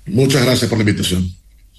Muchas gracias por la invitación.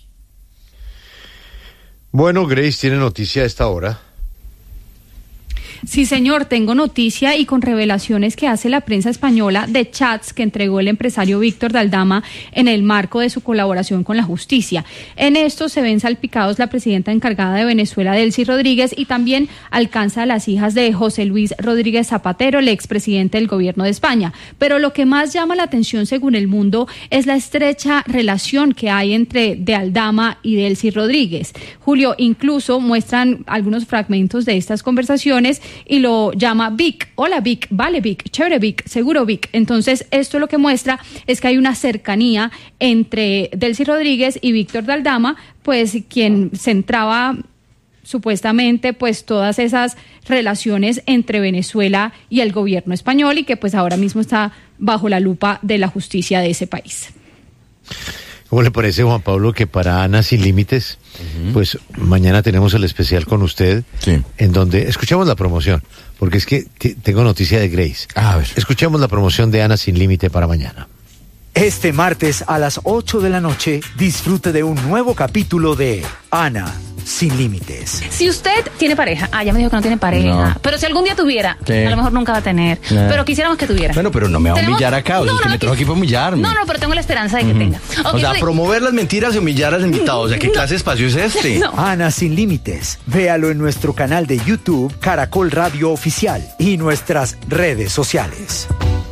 Bueno, Grace tiene noticia a esta hora. Sí, señor, tengo noticia y con revelaciones que hace la prensa española de chats que entregó el empresario Víctor de Aldama en el marco de su colaboración con la justicia. En esto se ven salpicados la presidenta encargada de Venezuela, Delcy Rodríguez, y también alcanza a las hijas de José Luis Rodríguez Zapatero, el expresidente del gobierno de España. Pero lo que más llama la atención, según El Mundo, es la estrecha relación que hay entre de Aldama y Delcy Rodríguez. Julio, incluso muestran algunos fragmentos de estas conversaciones y lo llama Vic. Hola Vic, vale Vic, chévere Vic, seguro Vic. Entonces esto lo que muestra es que hay una cercanía entre Delcy Rodríguez y Víctor de Aldama, pues quien centraba supuestamente pues todas esas relaciones entre Venezuela y el gobierno español y que pues ahora mismo está bajo la lupa de la justicia de ese país. ¿Cómo le parece, Juan Pablo, que para Ana Sin Límites, pues mañana tenemos el especial con usted, en donde escuchemos la promoción, porque es que tengo noticia de Grace. A ver. Escuchemos la promoción de Ana Sin Límite para mañana. Este martes a las 8 de la noche, disfrute de un nuevo capítulo de Ana Sin Límites. Si usted tiene pareja, ya me dijo que no tiene pareja, pero si algún día tuviera, a lo mejor nunca va a tener, pero quisiéramos que tuviera. Bueno, pero no me va a humillar acá, no, que me trajo aquí para humillarme. No, pero tengo la esperanza de que tenga. O sea, promover las mentiras y humillar al invitado, o sea, ¿qué clase de espacio es este? No. Ana Sin Límites, véalo en nuestro canal de YouTube, Caracol Radio Oficial, y nuestras redes sociales.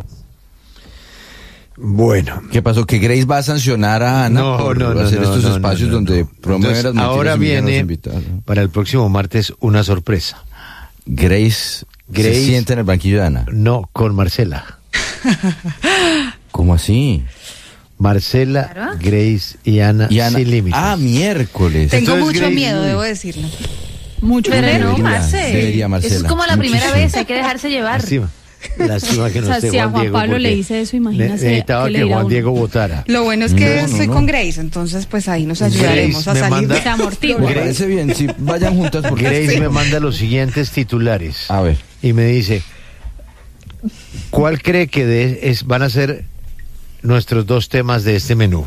Bueno. ¿Qué pasó? ¿Que Grace va a sancionar a Ana por hacer estos espacios donde promueve las mentiras? Ahora viene, para el próximo martes, una sorpresa. Grace se sienta en el banquillo de Ana. No, con Marcela. ¿Cómo así? Marcela, ¿Claro? Grace y Ana Sin Límites. Miércoles. Tengo Entonces, mucho Grace, miedo, debo decirlo. Mucho Pero no, Marce. Debería, Marcela. Eso es como la primera vez, hay que dejarse llevar. Lástima que no esté si a Juan Juan Diego. Pablo le dice eso, imagínate. Necesitaba que Juan Diego votara. Lo bueno es que estoy con Grace, entonces pues ahí nos ayudaremos a salir de Se amortigua. Me parece bien, sí, vayan juntas porque Grace me manda los siguientes titulares. A ver. Y me dice, ¿cuál cree que van a ser nuestros dos temas de este menú?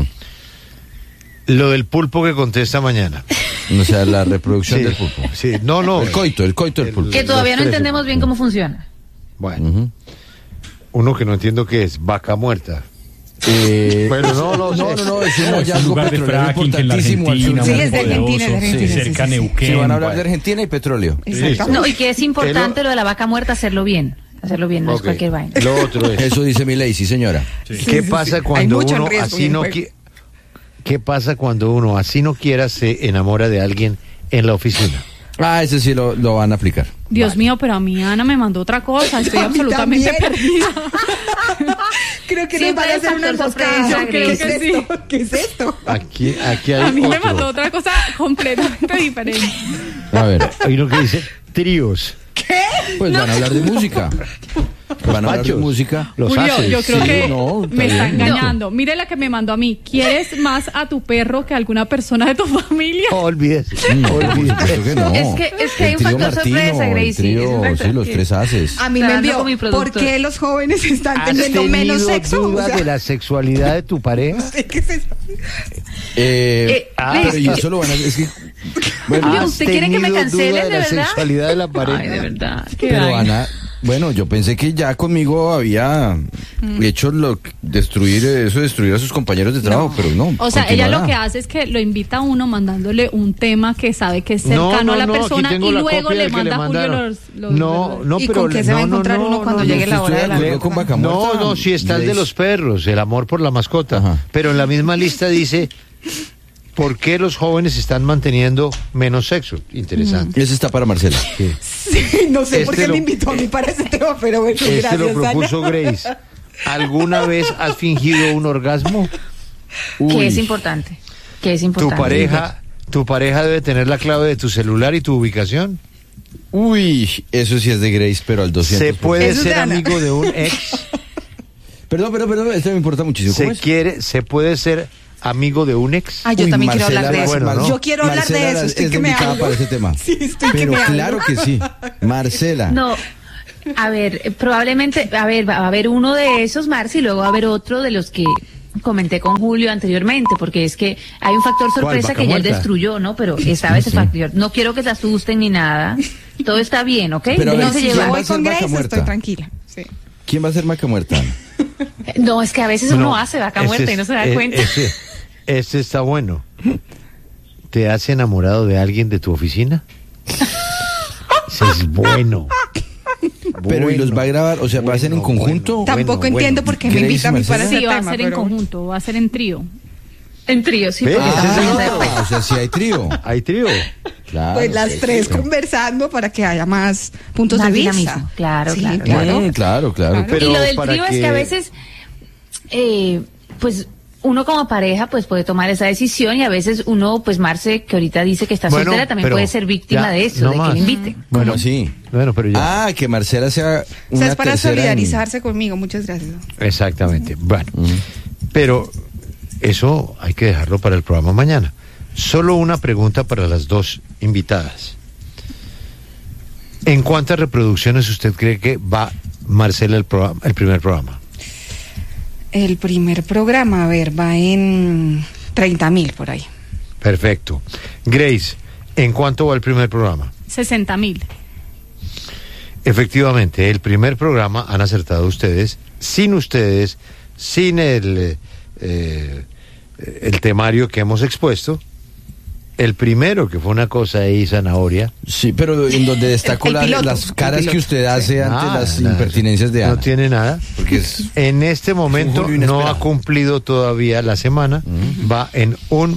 Lo del pulpo que contesta mañana. O sea, la reproducción del pulpo. Sí, no. El coito del pulpo. Que todavía no entendemos bien cómo funciona. Bueno. Uno que no entiendo qué es, vaca muerta. Bueno, no, es un hallazgo lugar de petrolero fracking en la importantísimo. Argentina, Sí, muy es de Argentina, poderoso, cerca a Neuquén. Se van a hablar de Argentina y petróleo. No, y que es importante lo de la vaca muerta, hacerlo bien, no es cualquier vaina. Lo otro es, Eso dice mi ley, sí señora. ¿qué pasa cuando uno así no ¿Qué pasa cuando uno así no quiera se enamora de alguien en la oficina? Ese sí lo van a aplicar. Dios mío, pero a mí Ana me mandó otra cosa, estoy absolutamente perdida. Creo que Siempre nos van a hacer hay una factor sorpresa, sorpresa. ¿Qué es Grace. esto? ¿Qué es esto? Aquí hay A mí me otro. mandó otra cosa completamente diferente. A ver, Hay uno que dice tríos. pues van a hablar de música. Van a hablar de machos. música. Los Julio, haces. yo creo Sí, que no, está me está bien. engañando. Mire la que me mandó a mí. ¿Quieres más a tu perro que a alguna persona de tu familia? No, olvídese. Por supuesto que no. Es que hay un El trío factor sorpresa, el Gracie. trío, Es un factor sí, los que- tres haces. A mí me Hablando envió, con mi productor. ¿por qué los jóvenes están ¿Has teniendo menos tenido sexo? duda de la sexualidad de tu pareja? ¿Qué es esto? Pero y eso lo van a hacer. Es que, bueno, Julio, ¿Has ¿usted quiere que me tenido cancelen, duda de la verdad? sexualidad de la pareja? Ay, de verdad. pero Ana, bueno, yo pensé que ya conmigo había hecho destruir a sus compañeros de trabajo, pero no. O sea, ella continuará. lo que hace es que lo invita a uno mandándole un tema que sabe que es cercano a la persona aquí tengo y la luego copia le del que manda a Julio mandaron. los No, ¿Y pero con qué se va a encontrar uno cuando llegue la hora de la Estoy de acuerdo con Vaca Muerta. No, si está el de Grace. los perros, el amor por la mascota. Ajá. Pero en la misma lista dice, ¿por qué los jóvenes están manteniendo menos sexo? Interesante. Ese está para Marcela. Sí, no sé por Este qué lo- me invitó a mí para ese tema, pero bueno, Este gracias, lo propuso Ana. Grace. ¿Alguna vez has fingido un orgasmo? Que es importante. ¿Tu pareja debe tener la clave de tu celular y tu ubicación? Uy, eso sí es de Grace, pero al 200%. ¿Se puede Eso es de ser Ana. amigo de un ex? Perdón, esto me importa muchísimo. ¿Cómo es? ¿Se puede ser amigo de un ex? Yo Uy, también quiero Marcela, hablar de eso. bueno, ¿no? Yo quiero hablar de Marcela eso, estoy es que me indicada hablo. para ese tema. Sí, estoy que Pero me hablo. claro que sí. Marcela. No, a ver, probablemente, va a haber uno de esos, Marci, y luego va a haber otro de los que comenté con Julio anteriormente, porque es que hay un factor sorpresa que ya él destruyó, ¿no? Pero esta vez ese factor. No quiero que se asusten ni nada. Todo está bien, ¿ok? Pero no se lleva. Voy con Grace, estoy tranquila. Sí. ¿Quién va a ser vaca muerta? No, es que a veces uno hace vaca muerta y no se da cuenta. Ese está bueno. ¿Te has enamorado de alguien de tu oficina? Ese es bueno. Pero ¿y los va a grabar? O sea, ¿va a ser en conjunto? Tampoco entiendo por qué me invitan a mí para ese tema. Sí, va a ser en conjunto, va a ser en trío. En trío, sí. O sea, sí hay trío. ¿Hay trío? Claro, pues las tres conversando para que haya más puntos de vista. Claro, sí, claro. Pero y lo del trío es que a veces, pues uno como pareja pues puede tomar esa decisión y a veces uno, pues Marce, que ahorita dice que está soltera, también puede ser víctima de eso, de que le inviten. Bueno, sí. Bueno, pero ya. Que Marcela sea una es para solidarizarse conmigo, muchas gracias. Exactamente. Bueno, pero eso hay que dejarlo para el programa mañana. Solo una pregunta para las dos invitadas. ¿En cuántas reproducciones usted cree que va Marcela el primer programa? El primer programa, a ver, va en 30,000 por ahí. Perfecto. Grace, ¿en cuánto va el primer programa? 60,000. Efectivamente, el primer programa han acertado ustedes, sin el temario que hemos expuesto. El primero, que fue una cosa ahí, zanahoria. Sí, pero en donde destaco las caras que usted hace ante las impertinencias de Ana. No tiene nada. Porque en este momento no ha cumplido todavía la semana. Va en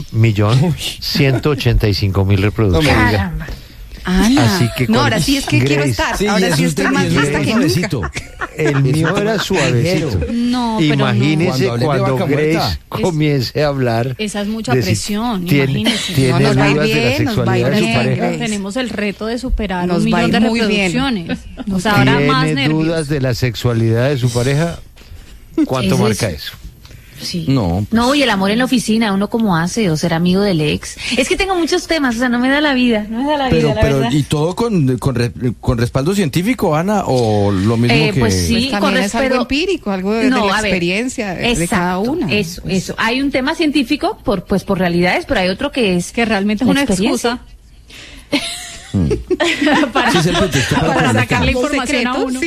1,185,000 reproducciones. Ana. Así que ahora sí es que Grace, quiero estar. Sí, ahora sí estoy más lista que nunca. El mío era suavecito. No, pero imagínese cuando Grace comience a hablar. Esa es mucha presión, imagínese. Tiene dudas de la sexualidad de su pareja. Tenemos el reto de superar 1 millón de reproducciones. O sea, ahora más nervios. ¿Tiene dudas de la sexualidad de su pareja? ¿Cuánto marca eso? Sí. No, y el amor en la oficina, uno cómo hace, o ser amigo del ex. Es que tengo muchos temas, o sea, no me da la vida, la verdad. ¿Y todo con respaldo científico, Ana, o lo mismo que...? Pues sí, pues con es algo empírico, algo de la experiencia de cada una. Eso. Hay un tema científico por realidades, pero hay otro que es... Que realmente es una excusa. para sacar la información a uno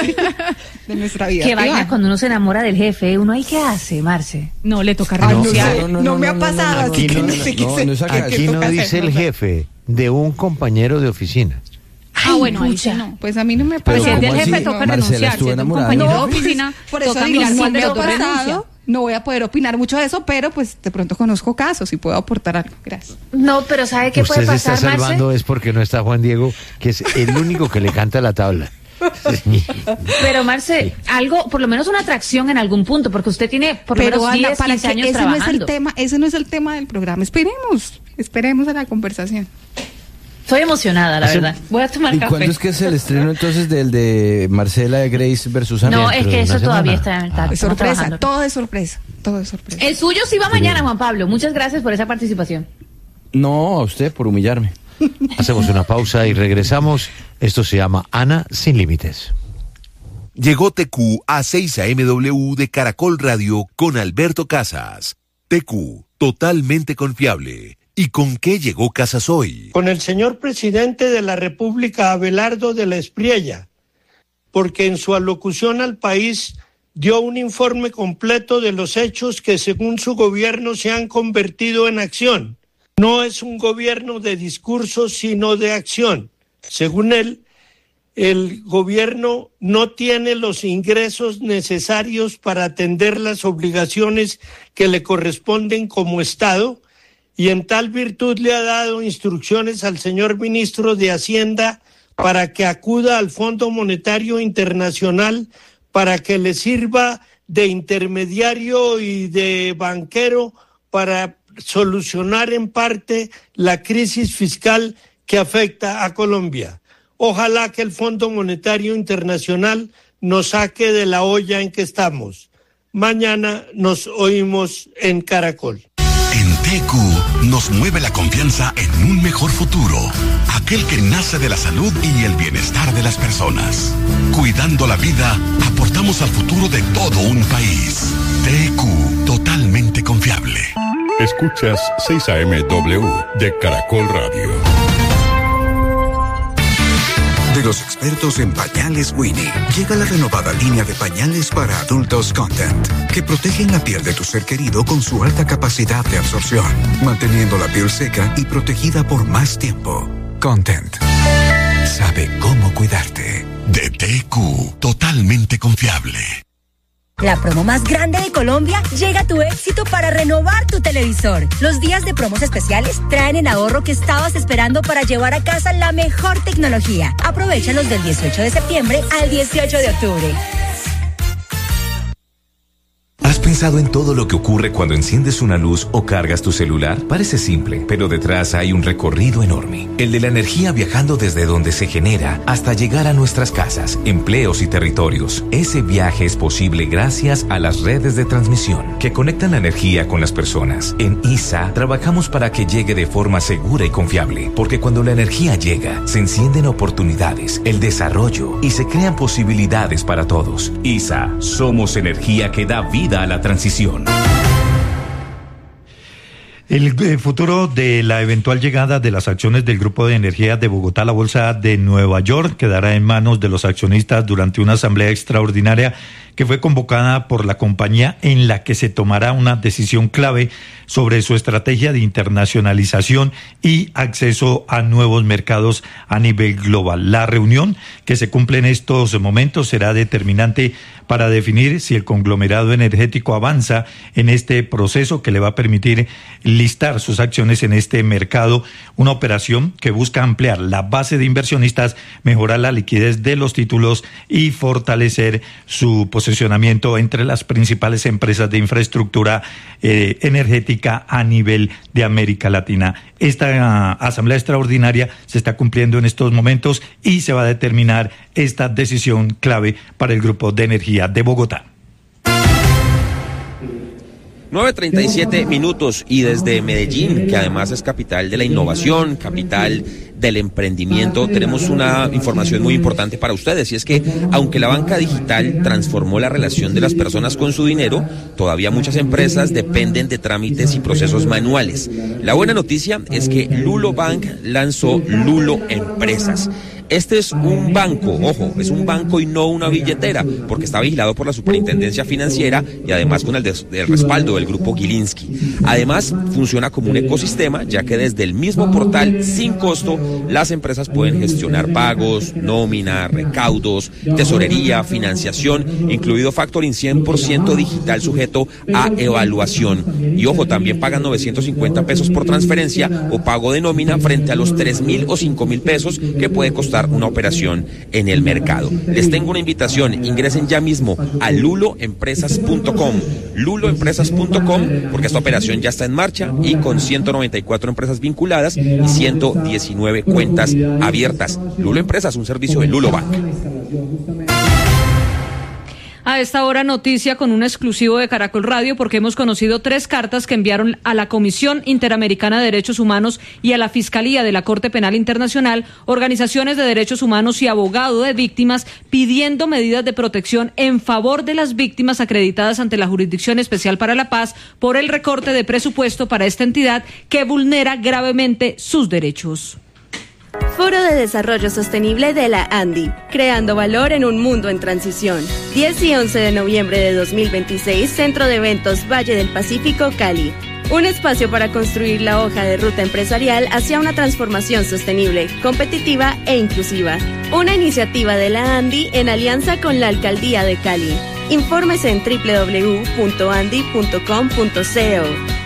de nuestra vida. Qué vaina cuando uno se enamora del jefe, uno ahí qué hace, Marce. No le toca renunciar. No me ha pasado, así que no sé qué aquí no dice el jefe de un compañero de oficina. Bueno, ahí sí no. Pues a mí no me pasa. Pues si es del jefe toca renunciar, si es de un compañero de oficina por eso toca digo, mirar cuál me de ha los dos renuncia. pasado. No voy a poder opinar mucho de eso, pero pues de pronto conozco casos y puedo aportar algo. Gracias. No, pero ¿sabe qué puede pasar, Marce? Usted se está salvando es porque no está Juan Diego, que es el único que le canta la tabla. Sí. Pero Marce, algo, por lo menos una atracción en algún punto, porque usted tiene por lo menos 10, 15 años trabajando. Ese no es el tema del programa. Esperemos a la conversación. Estoy emocionada, la verdad. Voy a tomar café. ¿Y cuándo es que es el estreno entonces del de Marcela Grace versus Ana? No, es que eso todavía está en el tarde. Es sorpresa, todo es sorpresa. El suyo sí va mañana, Juan Pablo. Muchas gracias por esa participación. No, a usted por humillarme. Hacemos una pausa y regresamos. Esto se llama Ana Sin Límites. Llegó TQ a 6 AMW de Caracol Radio con Alberto Casas. TQ, totalmente confiable. ¿Y con qué llegó Casas hoy? Con el señor presidente de la República, Abelardo de la Espriella, porque en su alocución al país dio un informe completo de los hechos que según su gobierno se han convertido en acción. No es un gobierno de discursos, sino de acción. Según él, el gobierno no tiene los ingresos necesarios para atender las obligaciones que le corresponden como Estado, y en tal virtud le ha dado instrucciones al señor ministro de Hacienda para que acuda al Fondo Monetario Internacional para que le sirva de intermediario y de banquero para solucionar en parte la crisis fiscal que afecta a Colombia. Ojalá que el Fondo Monetario Internacional nos saque de la olla en que estamos. Mañana nos oímos en Caracol. En TQ nos mueve la confianza en un mejor futuro, aquel que nace de la salud y el bienestar de las personas. Cuidando la vida, aportamos al futuro de todo un país. TQ, totalmente confiable. Escuchas 6am de Caracol Radio. De los expertos en pañales Winnie, llega la renovada línea de pañales para adultos Content, que protegen la piel de tu ser querido con su alta capacidad de absorción, manteniendo la piel seca y protegida por más tiempo. Content sabe cómo cuidarte. De TQ, totalmente confiable. La promo más grande de Colombia llega a tu éxito para renovar tu televisor. Los días de promos especiales traen el ahorro que estabas esperando para llevar a casa la mejor tecnología. Aprovéchalos del 18 de septiembre al 18 de octubre. ¿Has pensado en todo lo que ocurre cuando enciendes una luz o cargas tu celular? Parece simple, pero detrás hay un recorrido enorme. El de la energía viajando desde donde se genera hasta llegar a nuestras casas, empleos y territorios. Ese viaje es posible gracias a las redes de transmisión que conectan la energía con las personas. En ISA trabajamos para que llegue de forma segura y confiable, porque cuando la energía llega, se encienden oportunidades, el desarrollo y se crean posibilidades para todos. ISA, somos energía que da vida a la transición. El futuro de la eventual llegada de las acciones del Grupo de Energía de Bogotá a la Bolsa de Nueva York quedará en manos de los accionistas durante una asamblea extraordinaria que fue convocada por la compañía, en la que se tomará una decisión clave sobre su estrategia de internacionalización y acceso a nuevos mercados a nivel global. La reunión, que se cumple en estos momentos, será determinante para definir si el conglomerado energético avanza en este proceso que le va a permitir listar sus acciones en este mercado, una operación que busca ampliar la base de inversionistas, mejorar la liquidez de los títulos y fortalecer su posicionamiento entre las principales empresas de infraestructura energética a nivel de América Latina. Esta asamblea extraordinaria se está cumpliendo en estos momentos y se va a determinar esta decisión clave para el Grupo de Energía de Bogotá. 9:37 y desde Medellín, que además es capital de la innovación, capital del emprendimiento, tenemos una información muy importante para ustedes, y es que aunque la banca digital transformó la relación de las personas con su dinero, todavía muchas empresas dependen de trámites y procesos manuales. La buena noticia es que Lulo Bank lanzó Lulo Empresas. Este es un banco, ojo, es un banco y no una billetera, porque está vigilado por la Superintendencia Financiera y además con el respaldo del Grupo Gilinski. Además, funciona como un ecosistema, ya que desde el mismo portal, sin costo, las empresas pueden gestionar pagos, nómina, recaudos, tesorería, financiación, incluido factoring 100% digital sujeto a evaluación. Y ojo, también pagan 950 pesos por transferencia o pago de nómina frente a los 3.000 o 5.000 pesos que puede costar una operación en el mercado. Les tengo una invitación, ingresen ya mismo a luloempresas.com, luloempresas.com, porque esta operación ya está en marcha y con 194 empresas vinculadas y 119 cuentas abiertas. Lulo Empresas, un servicio de Lulo Bank. A esta hora, noticia con un exclusivo de Caracol Radio, porque hemos conocido 3 cartas que enviaron a la Comisión Interamericana de Derechos Humanos y a la Fiscalía de la Corte Penal Internacional, organizaciones de derechos humanos y abogado de víctimas, pidiendo medidas de protección en favor de las víctimas acreditadas ante la Jurisdicción Especial para la Paz por el recorte de presupuesto para esta entidad que vulnera gravemente sus derechos. Foro de Desarrollo Sostenible de la ANDI, creando valor en un mundo en transición. 10 y 11 de noviembre de 2026, Centro de Eventos Valle del Pacífico, Cali. Un espacio para construir la hoja de ruta empresarial hacia una transformación sostenible, competitiva e inclusiva. Una iniciativa de la ANDI en alianza con la Alcaldía de Cali. Infórmese en www.andi.com.co.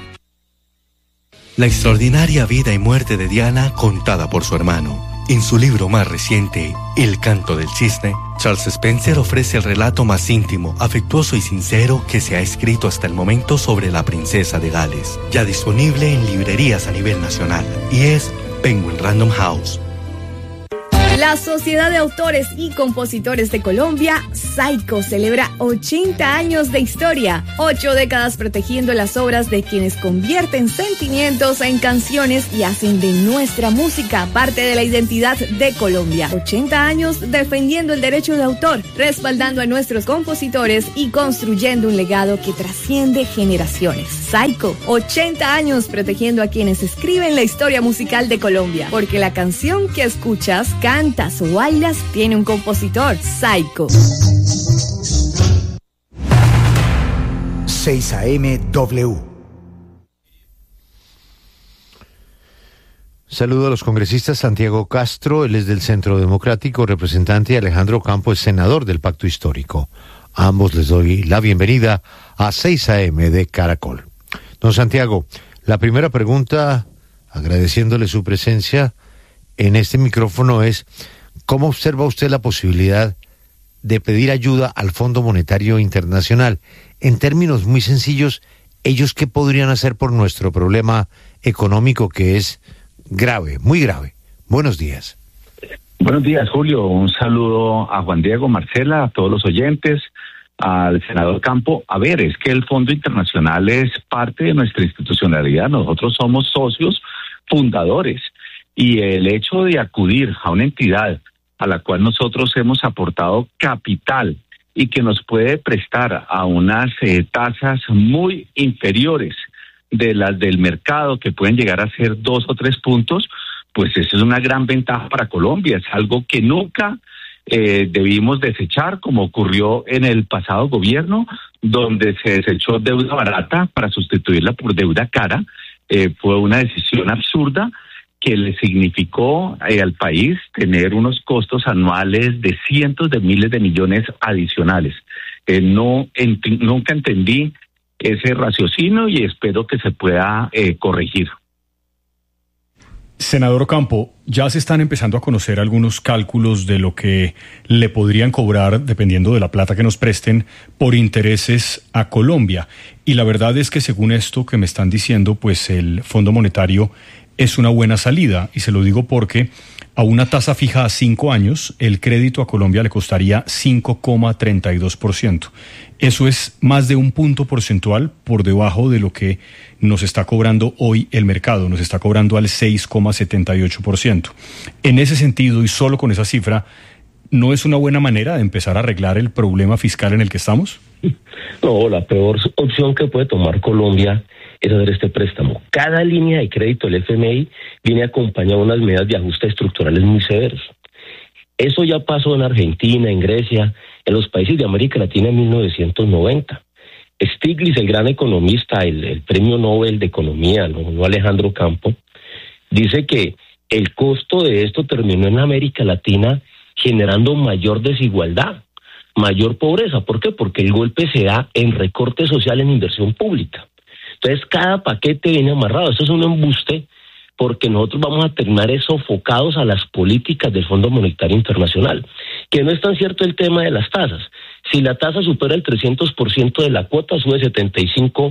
La extraordinaria vida y muerte de Diana contada por su hermano. En su libro más reciente, El canto del cisne, Charles Spencer ofrece el relato más íntimo, afectuoso y sincero que se ha escrito hasta el momento sobre la princesa de Gales. Ya disponible en librerías a nivel nacional, y es Penguin Random House. La Sociedad de Autores y Compositores de Colombia, SAICO, celebra 80 años de historia, 8 décadas protegiendo las obras de quienes convierten sentimientos en canciones y hacen de nuestra música parte de la identidad de Colombia. 80 años defendiendo el derecho de autor, respaldando a nuestros compositores y construyendo un legado que trasciende generaciones. SAICO, 80 años protegiendo a quienes escriben la historia musical de Colombia, porque la canción que escuchas, cantas o bailas tiene un compositor. SAICO. 6 AM W. Saludo a los congresistas. Santiago Castro, él es del Centro Democrático, representante, y Alejandro Campo es senador del Pacto Histórico. A ambos les doy la bienvenida a 6 AM de Caracol. Don Santiago, la primera pregunta, agradeciéndole su presencia en este micrófono, es ¿cómo observa usted la posibilidad de pedir ayuda al Fondo Monetario Internacional? En términos muy sencillos, ¿ellos qué podrían hacer por nuestro problema económico que es grave, muy grave? Buenos días. Buenos días, Julio. Un saludo a Juan Diego, Marcela, a todos los oyentes, al senador Campo. A ver, es que el Fondo Internacional es parte de nuestra institucionalidad. Nosotros somos socios fundadores. Y el hecho de acudir a una entidad a la cual nosotros hemos aportado capital y que nos puede prestar a unas tasas muy inferiores de las del mercado, que pueden llegar a ser 2 o 3 puntos, pues eso es una gran ventaja para Colombia. Es algo que nunca debimos desechar, como ocurrió en el pasado gobierno, donde se desechó deuda barata para sustituirla por deuda cara. Fue una decisión absurda que le significó al país tener unos costos anuales de cientos de miles de millones adicionales. Nunca entendí ese raciocinio y espero que se pueda corregir. Senador Campo, ya se están empezando a conocer algunos cálculos de lo que le podrían cobrar, dependiendo de la plata que nos presten, por intereses a Colombia. Y la verdad es que según esto que me están diciendo, pues el Fondo Monetario es una buena salida, y se lo digo porque a una tasa fija a 5 años, el crédito a Colombia le costaría 5,32%. Eso es más de un punto porcentual por debajo de lo que nos está cobrando hoy el mercado, nos está cobrando al 6,78%. En ese sentido, y solo con esa cifra, ¿no es una buena manera de empezar a arreglar el problema fiscal en el que estamos? No, la peor opción que puede tomar Colombia es hacer este préstamo. Cada línea de crédito del FMI viene acompañada de unas medidas de ajuste estructurales muy severos. Eso ya pasó en Argentina, en Grecia, en los países de América Latina en 1990. Stiglitz, el gran economista, el premio Nobel de Economía, no Alejandro Campo, dice que el costo de esto terminó en América Latina generando mayor desigualdad, mayor pobreza. ¿Por qué? Porque el golpe se da en recorte social, en inversión pública. Entonces, cada paquete viene amarrado. Eso es un embuste, porque nosotros vamos a terminar sofocados a las políticas del Fondo Monetario Internacional. Que no es tan cierto el tema de las tasas. Si la tasa supera el 300% de la cuota, sube 75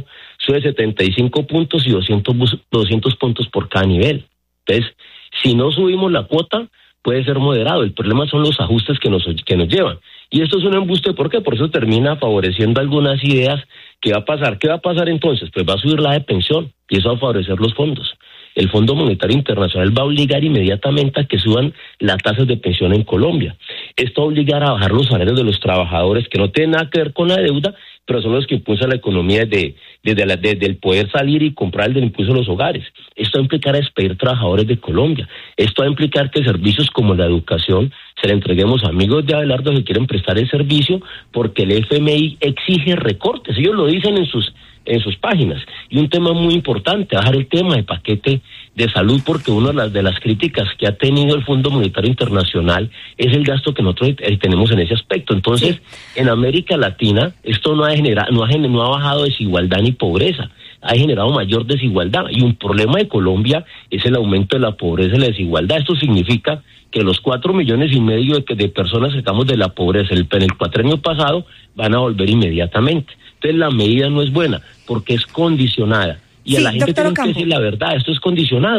puntos y 200 puntos por cada nivel. Entonces, si no subimos la cuota, puede ser moderado. El problema son los ajustes que nos llevan. Y esto es un embuste, ¿por qué? Por eso termina favoreciendo algunas ideas. ¿Qué va a pasar? ¿Qué va a pasar entonces? Pues va a subir la de pensión y eso va a favorecer los fondos. El Fondo Monetario Internacional va a obligar inmediatamente a que suban las tasas de pensión en Colombia. Esto va a obligar a bajar los salarios de los trabajadores, que no tienen nada que ver con la deuda, pero son los que impulsan la economía desde el poder salir y comprar del impulso de los hogares. Esto va a implicar a despedir trabajadores de Colombia. Esto va a implicar que servicios como la educación se le entreguemos a amigos de Abelardo que quieren prestar el servicio, porque el FMI exige recortes. Ellos lo dicen en sus páginas. Y un tema muy importante, bajar el tema de paquete de salud, porque una de las críticas que ha tenido el Fondo Monetario Internacional es el gasto que nosotros tenemos en ese aspecto. Entonces, sí, en América Latina esto no ha bajado desigualdad ni pobreza, ha generado mayor desigualdad, y un problema de Colombia es el aumento de la pobreza y la desigualdad. Esto significa que los 4,5 millones de personas que sacamos de la pobreza en el cuatrenio pasado van a volver inmediatamente. Entonces la medida no es buena porque es condicionada, y sí, a la gente tiene que decir la verdad, esto es condicionado.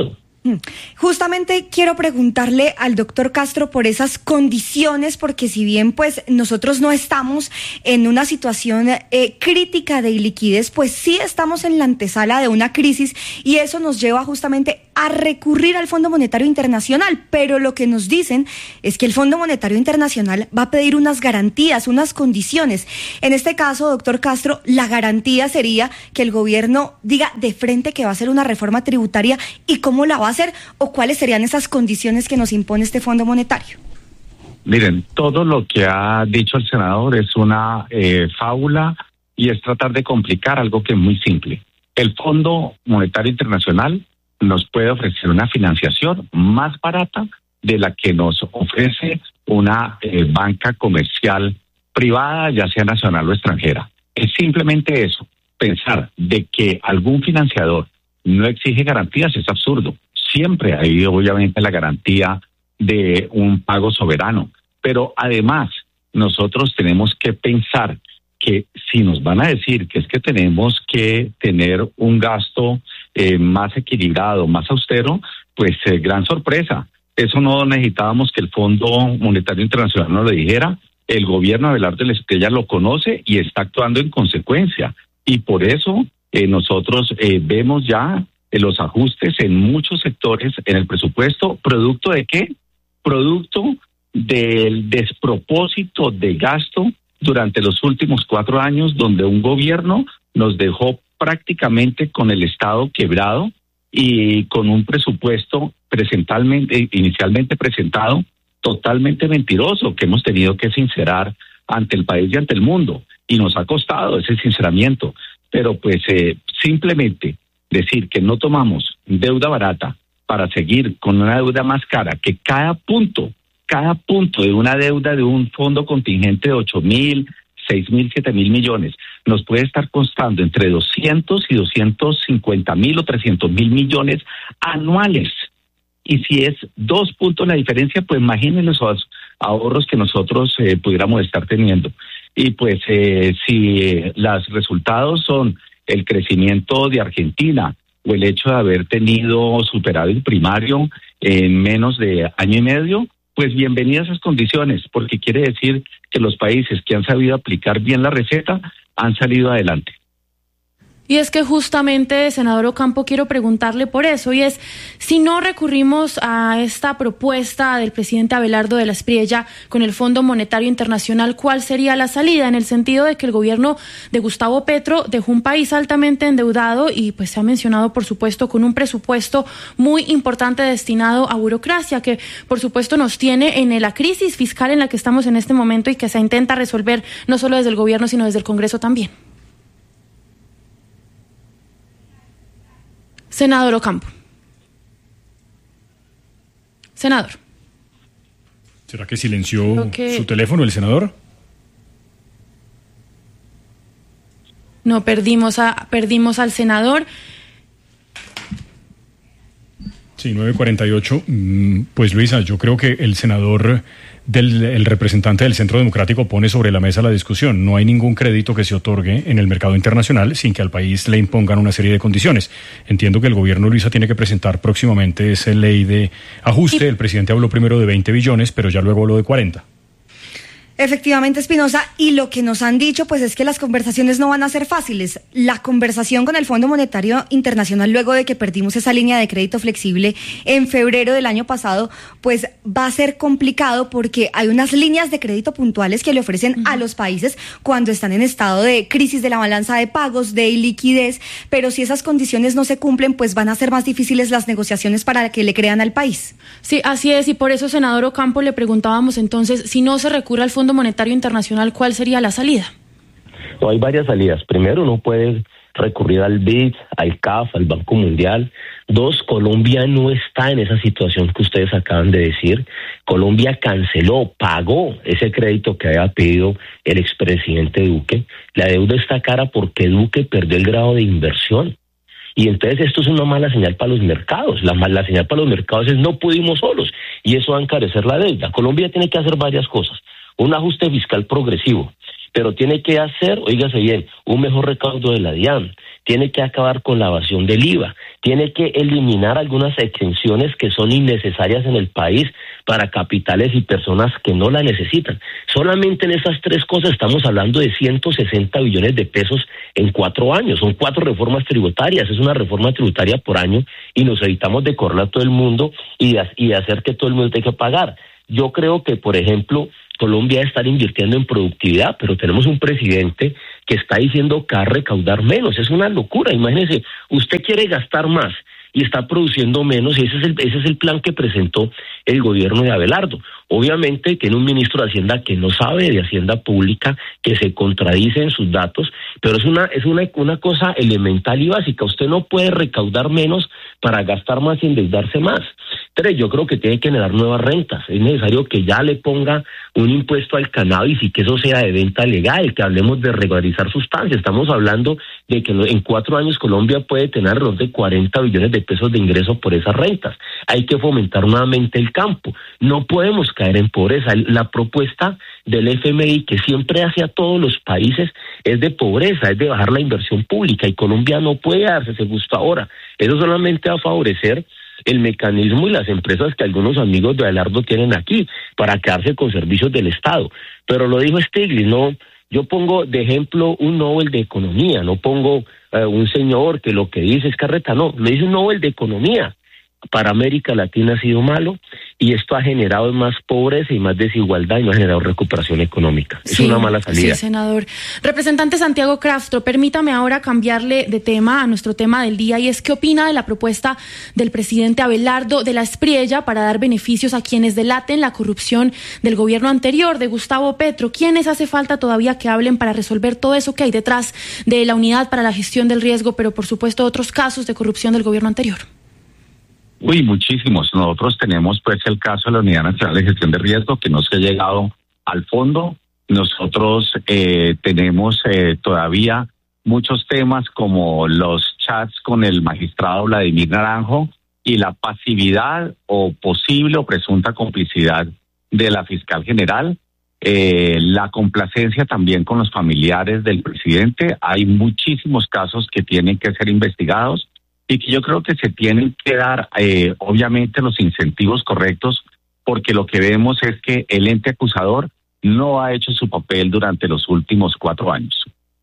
Justamente quiero preguntarle al doctor Castro por esas condiciones, porque si bien pues nosotros no estamos en una situación crítica de iliquidez, pues sí estamos en la antesala de una crisis y eso nos lleva justamente a recurrir al Fondo Monetario Internacional, pero lo que nos dicen es que el Fondo Monetario Internacional va a pedir unas garantías, unas condiciones. En este caso, doctor Castro, la garantía sería que el gobierno diga de frente que va a hacer una reforma tributaria y cómo la va a hacer o cuáles serían esas condiciones que nos impone este Fondo Monetario. Miren, todo lo que ha dicho el senador es una fábula y es tratar de complicar algo que es muy simple. El Fondo Monetario Internacional nos puede ofrecer una financiación más barata de la que nos ofrece una banca comercial privada, ya sea nacional o extranjera. Es simplemente eso. Pensar de que algún financiador no exige garantías es absurdo. Siempre hay obviamente la garantía de un pago soberano, pero además nosotros tenemos que pensar que si nos van a decir que es que tenemos que tener un gasto más equilibrado, más austero, pues gran sorpresa. Eso no necesitábamos que el Fondo Monetario Internacional nos lo dijera. El gobierno de Abelardo de la Espriella lo conoce y está actuando en consecuencia. Y por eso nosotros vemos ya los ajustes en muchos sectores en el presupuesto. ¿Producto de qué? Producto del despropósito de gasto durante los últimos 4 años, donde un gobierno nos dejó prácticamente con el Estado quebrado y con un presupuesto inicialmente presentado totalmente mentiroso, que hemos tenido que sincerar ante el país y ante el mundo, y nos ha costado ese sinceramiento. Pero pues simplemente decir que no tomamos deuda barata para seguir con una deuda más cara, que cada punto de una deuda de un fondo contingente de 8.000, 6.000, 7.000 millones nos puede estar costando entre 200 y 250.000 o 300.000 millones anuales. Y si es 2 puntos la diferencia, pues imaginen los ahorros que nosotros pudiéramos estar teniendo. Y pues si los resultados son el crecimiento de Argentina o el hecho de haber tenido superávit primario en menos de año y medio, pues bienvenidas esas condiciones, porque quiere decir que los países que han sabido aplicar bien la receta han salido adelante. Y es que justamente, senador Ocampo, quiero preguntarle por eso, y es, si no recurrimos a esta propuesta del presidente Abelardo de la Espriella con el Fondo Monetario Internacional, ¿cuál sería la salida? En el sentido de que el gobierno de Gustavo Petro dejó un país altamente endeudado y pues se ha mencionado, por supuesto, con un presupuesto muy importante destinado a burocracia, que por supuesto nos tiene en la crisis fiscal en la que estamos en este momento y que se intenta resolver no solo desde el gobierno, sino desde el Congreso también. Senador Ocampo. Senador. ¿Será que silenció su teléfono el senador? No, perdimos al senador. Sí, 9:48. Pues Luisa, yo creo que el senador el representante del Centro Democrático pone sobre la mesa la discusión. No hay ningún crédito que se otorgue en el mercado internacional sin que al país le impongan una serie de condiciones. Entiendo que el gobierno, Luisa, tiene que presentar próximamente esa ley de ajuste. El presidente habló primero de 20 billones, pero ya luego habló de 40. Efectivamente, Espinosa, y lo que nos han dicho pues es que las conversaciones no van a ser fáciles. La conversación con el Fondo Monetario Internacional luego de que perdimos esa línea de crédito flexible en febrero del año pasado, pues va a ser complicado porque hay unas líneas de crédito puntuales que le ofrecen a los países cuando están en estado de crisis de la balanza de pagos, de iliquidez, pero si esas condiciones no se cumplen, pues van a ser más difíciles las negociaciones para que le crean al país. Sí, así es, y por eso, senador Ocampo, le preguntábamos entonces, si no se recurre al Fondo Monetario Internacional, ¿cuál sería la salida? No, hay varias salidas. Primero, uno puede recurrir al BID, al CAF, al Banco Mundial. 2, Colombia no está en esa situación que ustedes acaban de decir. Colombia canceló, pagó ese crédito que había pedido el expresidente Duque. La deuda está cara porque Duque perdió el grado de inversión. Y entonces esto es una mala señal para los mercados. La mala señal para los mercados es no pudimos solos y eso va a encarecer la deuda. Colombia tiene que hacer varias cosas. Un ajuste fiscal progresivo. pero tiene que hacer, oígase bien, un mejor recaudo de la DIAN, tiene que acabar con la evasión del IVA, tiene que eliminar algunas exenciones que son innecesarias en el país para capitales y personas que no la necesitan. Solamente en esas tres cosas estamos hablando de 160 billones de pesos en 4 años. Son 4 reformas tributarias, es una reforma tributaria por año y nos evitamos de correr a todo el mundo y de hacer que todo el mundo tenga que pagar. Yo creo que, por ejemplo, Colombia debe estar invirtiendo en productividad, pero tenemos un presidente que está diciendo que va a recaudar menos. Es una locura. Imagínese, usted quiere gastar más y está produciendo menos, y ese es el plan que presentó el gobierno de Abelardo. Obviamente tiene un ministro de Hacienda que no sabe de Hacienda Pública, que se contradice en sus datos, pero es una cosa elemental y básica. Usted no puede recaudar menos para gastar más y endeudarse más. 3, yo creo que tiene que generar nuevas rentas. Es necesario que ya le ponga un impuesto al cannabis y que eso sea de venta legal, que hablemos de regularizar sustancias. Estamos hablando de que en 4 años Colombia puede tener alrededor de 40 billones de pesos de ingresos por esas rentas. Hay que fomentar nuevamente el campo. No podemos caer en pobreza. La propuesta del FMI, que siempre hace a todos los países, es de pobreza, es de bajar la inversión pública, y Colombia no puede darse ese gusto ahora. Eso solamente va a favorecer el mecanismo y las empresas que algunos amigos de Abelardo tienen aquí para quedarse con servicios del Estado. Pero lo dijo Stiglitz, no, yo pongo de ejemplo un Nobel de Economía, no pongo un señor que lo que dice es carreta, no, me dice un Nobel de Economía. Para América Latina ha sido malo, y esto ha generado más pobreza y más desigualdad y no ha generado recuperación económica. Es una mala salida. Sí, senador. Representante Santiago Castro, permítame ahora cambiarle de tema a nuestro tema del día, y es ¿qué opina de la propuesta del presidente Abelardo de la Espriella para dar beneficios a quienes delaten la corrupción del gobierno anterior, de Gustavo Petro? ¿Quiénes hace falta todavía que hablen para resolver todo eso que hay detrás de la Unidad para la Gestión del Riesgo, pero por supuesto otros casos de corrupción del gobierno anterior? Uy, muchísimos. Nosotros tenemos pues el caso de la Unidad Nacional de Gestión de Riesgo, que no se ha llegado al fondo. Nosotros tenemos todavía muchos temas como los chats con el magistrado Vladimir Naranjo y la pasividad o posible o presunta complicidad de la fiscal general. La complacencia también con los familiares del presidente. Hay muchísimos casos que tienen que ser investigados y que yo creo que se tienen que dar, obviamente, los incentivos correctos, porque lo que vemos es que el ente acusador no ha hecho su papel durante los últimos 4 años.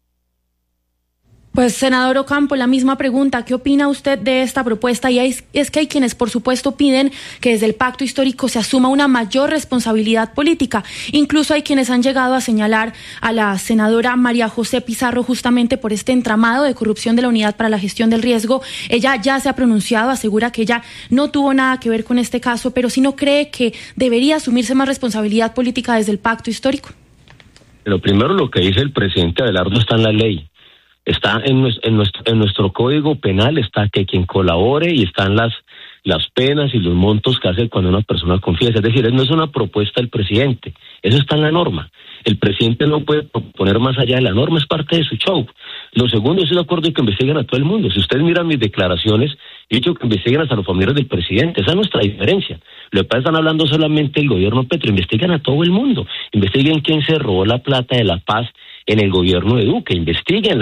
Pues, senador Ocampo, la misma pregunta. ¿Qué opina usted de esta propuesta? Y es que hay quienes, por supuesto, piden que desde el pacto histórico se asuma una mayor responsabilidad política. Incluso hay quienes han llegado a señalar a la senadora María José Pizarro justamente por este entramado de corrupción de la Unidad para la Gestión del Riesgo. Ella ya se ha pronunciado, asegura que ella no tuvo nada que ver con este caso, pero si no cree que debería asumirse más responsabilidad política desde el pacto histórico. Lo primero, lo que dice el presidente Abelardo está en la ley. Está en nuestro código penal, está que quien colabore, y están las penas y los montos que hace cuando una persona confiesa. Es decir, no es una propuesta del presidente, eso está en la norma. El presidente no puede proponer más allá de la norma, es parte de su show. Lo segundo, estoy de acuerdo en que investiguen a todo el mundo. Si ustedes miran mis declaraciones, he dicho que investiguen hasta los familiares del presidente. Esa es nuestra diferencia. Lo que pasa es que están hablando solamente del gobierno Petro. Investiguen a todo el mundo. Investiguen quién se robó la plata de la paz en el gobierno de Duque. Investiguen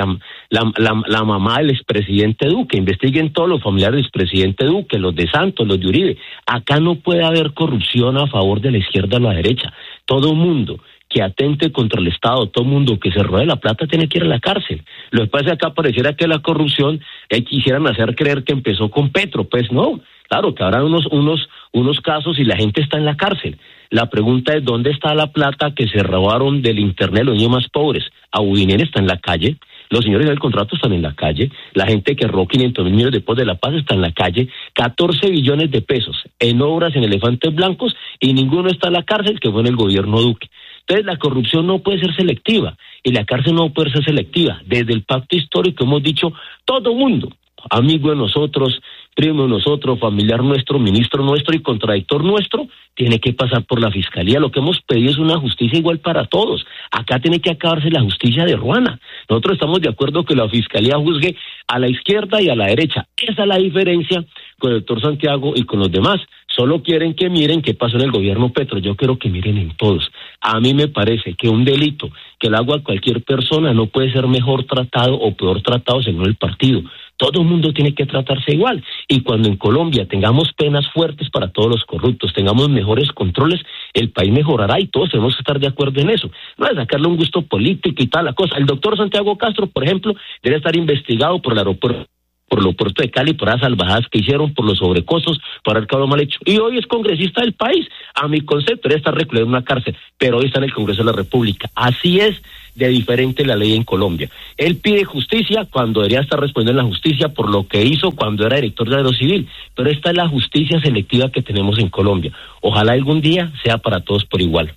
la mamá del expresidente Duque. Investiguen todos los familiares del expresidente Duque, los de Santos, los de Uribe. Acá no puede haber corrupción a favor de la izquierda o la derecha. Todo mundo que atente contra el Estado, todo mundo que se robe la plata tiene que ir a la cárcel. Lo que pasa es que acá pareciera que la corrupción quisieran hacer creer que empezó con Petro. Pues no, claro que habrá unos casos y la gente está en la cárcel. La pregunta es, ¿dónde está la plata que se robaron del internet los niños más pobres? Abudinen está en la calle, los señores del contrato están en la calle, la gente que robó 500 mil millones después de la paz está en la calle, 14 billones de pesos en obras, en elefantes blancos, y ninguno está en la cárcel, que fue en el gobierno Duque. Entonces la corrupción no puede ser selectiva y la cárcel no puede ser selectiva. Desde el pacto histórico hemos dicho, todo mundo, amigo de nosotros, primo de nosotros, familiar nuestro, ministro nuestro y contradictor nuestro, tiene que pasar por la fiscalía. Lo que hemos pedido es una justicia igual para todos. Acá tiene que acabarse la justicia de Ruana. Nosotros estamos de acuerdo que la fiscalía juzgue a la izquierda y a la derecha. Esa es la diferencia con el doctor Santiago y con los demás. Solo quieren que miren qué pasó en el gobierno Petro. Yo quiero que miren en todos. A mí me parece que un delito que lo haga cualquier persona no puede ser mejor tratado o peor tratado según el partido. Todo el mundo tiene que tratarse igual. Y cuando en Colombia tengamos penas fuertes para todos los corruptos, tengamos mejores controles, el país mejorará y todos tenemos que estar de acuerdo en eso. No es sacarle un gusto político y tal la cosa. El doctor Santiago Castro, por ejemplo, debe estar investigado por el aeropuerto de Cali, por las salvajadas que hicieron, por los sobrecostos, por el cabrón mal hecho. Y hoy es congresista del país. A mi concepto, debe estar recluido en una cárcel, pero hoy está en el Congreso de la República. Así es de diferente la ley en Colombia. Él pide justicia cuando debería estar respondiendo en la justicia por lo que hizo cuando era director de Aerocivil, pero esta es la justicia selectiva que tenemos en Colombia. Ojalá algún día sea para todos por igual.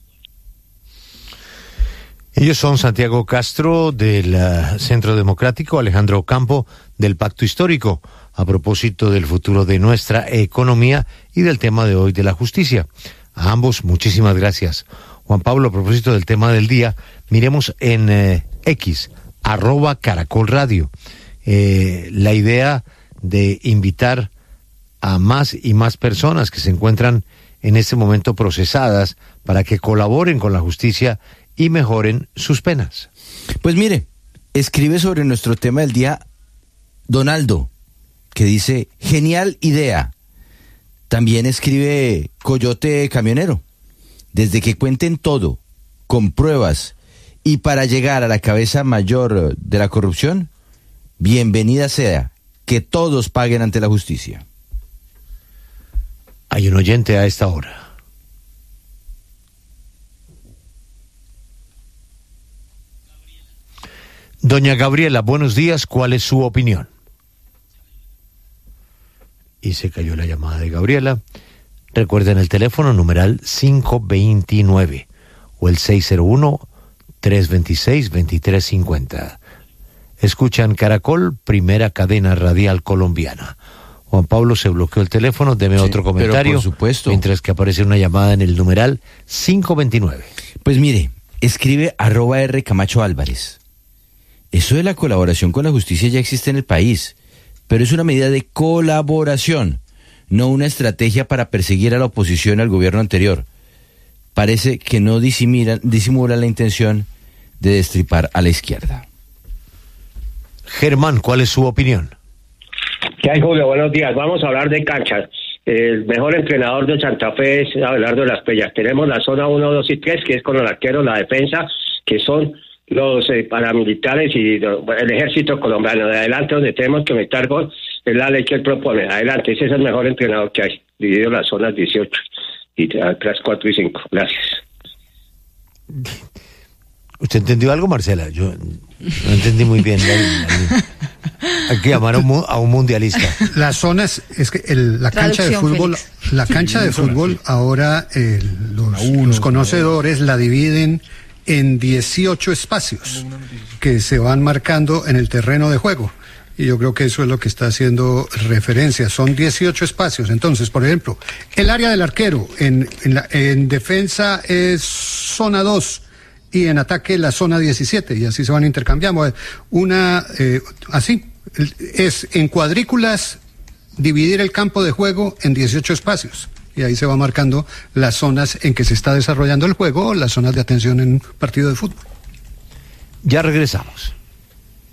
Ellos son Santiago Castro del Centro Democrático, Alejandro Campo del Pacto Histórico, a propósito del futuro de nuestra economía y del tema de hoy de la justicia. A ambos, muchísimas gracias. Juan Pablo, a propósito del tema del día, miremos en X, @Caracol Radio, la idea de invitar a más y más personas que se encuentran en este momento procesadas para que colaboren con la justicia y mejoren sus penas. Pues mire, escribe sobre nuestro tema del día Donaldo, que dice, genial idea. También escribe Coyote Camionero, desde que cuenten todo, con pruebas, y para llegar a la cabeza mayor de la corrupción, bienvenida sea, que todos paguen ante la justicia. Hay un oyente a esta hora. Doña Gabriela, buenos días, ¿cuál es su opinión? Y se cayó la llamada de Gabriela. Recuerden el teléfono numeral 529 o el 601-326-2350. Escuchan Caracol, primera cadena radial colombiana. Juan Pablo, se bloqueó el teléfono, deme otro comentario. Pero por supuesto. Mientras que aparece una llamada en el numeral 529. Pues mire, escribe @R Camacho Álvarez. Eso de la colaboración con la justicia ya existe en el país, pero es una medida de colaboración, no una estrategia para perseguir a la oposición al gobierno anterior. Parece que no disimula la intención de destripar a la izquierda. Germán, ¿cuál es su opinión? ¿Qué hay, Julio? Buenos días. Vamos a hablar de canchas. El mejor entrenador de Santa Fe es Abelardo de las Pellas. Tenemos la zona 1, 2 y 3, que es con el arquero, la defensa, que son los paramilitares y el ejército colombiano. De adelante, donde tenemos que meter gol, es la ley que él propone. Adelante, ese es el mejor entrenador que hay, dividido las zonas 18 y atrás 4 y 5. Gracias. ¿Usted entendió algo, Marcela? Yo no entendí muy bien. Hay que llamar a un mundialista. Las zonas, es que la cancha de fútbol, Félix. La cancha de fútbol ahora los conocedores la dividen en 18 espacios que se van marcando en el terreno de juego. Y yo creo que eso es lo que está haciendo referencia. Son 18 espacios. Entonces, por ejemplo, el área del arquero en defensa es zona 2 y en ataque la zona 17. Y así se van intercambiando. Así es en cuadrículas dividir el campo de juego en 18 espacios. Y ahí se va marcando las zonas en que se está desarrollando el juego, las zonas de atención en un partido de fútbol. Ya regresamos.